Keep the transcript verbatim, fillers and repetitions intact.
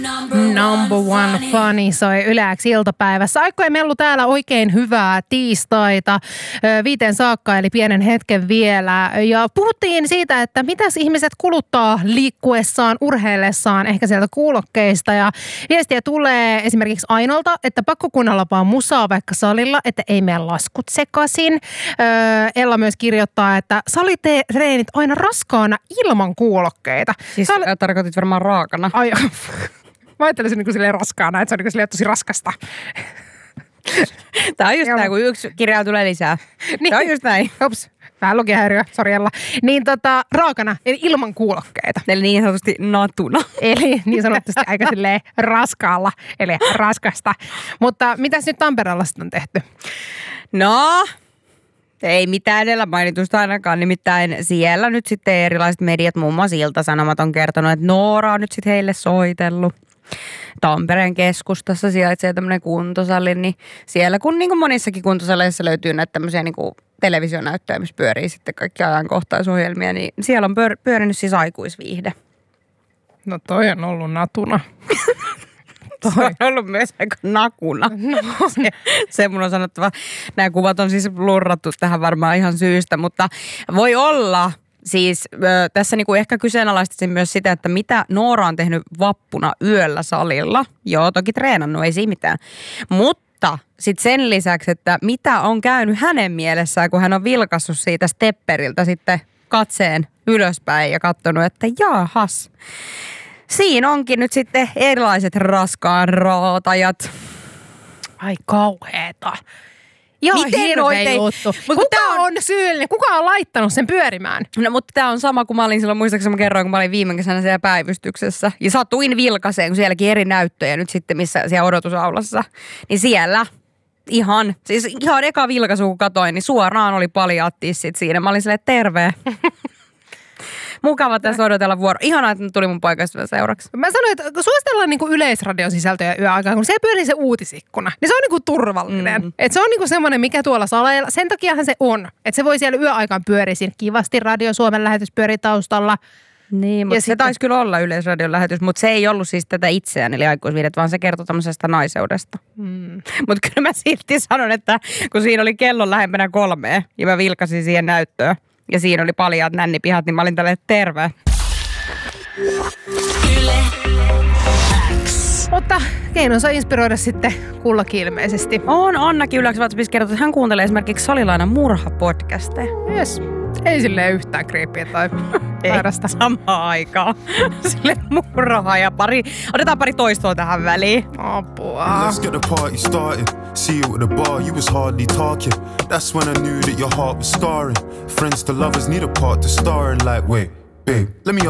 Number one funny soi Yle X iltapäivässä. Aikko ei mellu täällä oikein hyvää tiistaita viiteen saakka, eli pienen hetken vielä. Ja puhuttiin siitä, että mitäs ihmiset kuluttaa liikkuessaan, urheillessaan, ehkä sieltä kuulokkeista. Ja viestiä tulee esimerkiksi Ainolta, että pakko kuunnella vaan musaa vaikka salilla, että ei mene laskut sekaisin. Ella myös kirjoittaa, että salitreenit aina raskaana ilman kuulokkeita. Siis Sal... tarkoitit varmaan raakana. Ai, mä ajattelisin niin kuin silleen raskaana, että se on niin kuin tosi raskasta. Tämä on just näin, kun yksi kirja tulee lisää. Niin. Tämä on just näin. Ops, vähän lukihäiriö, sori Ella. Niin tota, raakana, eli ilman kuulokkeita. Eli niin sanotusti natuna. Eli niin sanotusti aika silleen raskaalla, eli raskasta. Mutta mitäs nyt Tampereella sitten on tehty? No... Ei mitään edellä mainitusta ainakaan, nimittäin siellä nyt sitten erilaiset mediat, muun muassa Ilta-Sanomat on kertonut, että Noora on nyt sitten heille soitellut. Tampereen keskustassa sijaitsee tämmöinen kuntosali, niin siellä kun niin kuin monissakin kuntosaleissa löytyy näitä tämmöisiä niin kuin televisionäyttöjä, missä pyörii sitten kaikki ajankohtaisohjelmia, niin siellä on pyör- pyörinyt siis aikuisviihde. No toi on ollut natuna. Toi. Se on ollut myös aika nakuna. No. Se, se mun on sanottava. Nämä kuvat on siis lurrattu tähän varmaan ihan syystä, mutta voi olla siis ö, tässä niinku ehkä kyseenalaistaisin myös sitä, että mitä Noora on tehnyt vappuna yöllä salilla. Joo, toki treenannut, ei siinä mitään. Mutta sitten sen lisäksi, että mitä on käynyt hänen mielessään, kun hän on vilkassut siitä stepperiltä sitten katseen ylöspäin ja katsonut, että jaahas. Siinä onkin nyt sitten erilaiset raskaan raatajat. Ai kauheeta. Ihan miten hirveä juttu. Kuka on... on syyllinen? Kuka on laittanut sen pyörimään? No mutta tää on sama kuin mä olin silloin, muistaakseni mä kerroin, kun mä olin viime kesänä siellä päivystyksessä. Ja satuin vilkaseen, kun sielläkin eri näyttöjä nyt sitten, missä siellä odotusaulassa. Niin siellä ihan, siis ihan eka vilkaisu kun katoin, niin suoraan oli paljaat tissit siinä. Mä olin silleen, terve. Mukava tässä odotella vuoro. Ihanaa, että tuli mun poikaystävän seuraksi. Mä sanoin, että suositellaan niinku yleisradion sisältöjä yöaikaan, kun siellä pyörii se uutisikkuna. Niin se on niinku turvallinen. Mm. Et se on niinku semmoinen, mikä tuolla saleilla. Sen takiahan se on. Että se voi siellä yöaikaan pyöriä siinä kivasti. Radio Suomen lähetys pyörii taustalla. Niin, mutta ja se sitten... taisi kyllä olla Yleisradion lähetys, mutta se ei ollut siis tätä itseään, eli aikuisviidet, vaan se kertoi tämmöisestä naiseudesta. Mm. Mutta kyllä mä silti sanon, että kun siinä oli kello lähempänä kolmea, ja mä vilkasin siihen näyttöön, ja siinä oli paljaat nännipihat, niin mä olin tälleen terve. Yle X. Mutta keinonsa inspiroida sitten kullakin ilmeisesti. On, Annakin Yle X WhatsAppissa kertoo, että hän kuuntelee esimerkiksi Salilainan murha-podcasteja. Yes. Ei silleen yhtään kriippiä tai sairasta. Samaan aikaan. Sille murhaa ja pari, otetaan pari toistoa tähän väliin. Apua. Let's get the party started. See you at the bar, you was hardly talking. That's when I knew that your heart was scarring. Friends to lovers need a part to star in, like, wait, babe, let me